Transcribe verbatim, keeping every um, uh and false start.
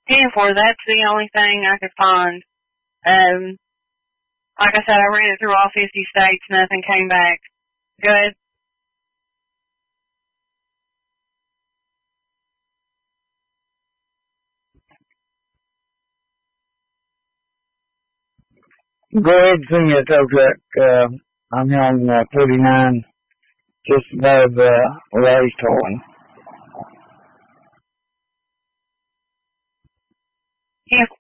ten for. That's the only thing I could find. Um, like I said, I ran it through all fifty states. Nothing came back. Good. Go ahead and send me a tow truck. Uh, I'm on uh, forty-nine, just above uh, Larry's Towing. ten